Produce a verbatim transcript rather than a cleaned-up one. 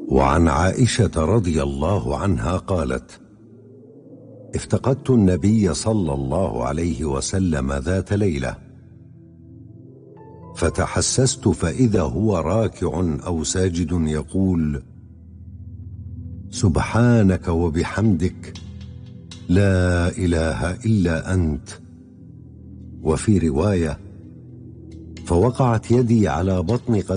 وعن عائشة رضي الله عنها قالت: افتقدت النبي صلى الله عليه وسلم ذات ليلة، فتحسست فإذا هو راكع أو ساجد يقول: سبحانك وبحمدك لا إله إلا أنت. وفي رواية: فوقعت يدي على بطن قدمي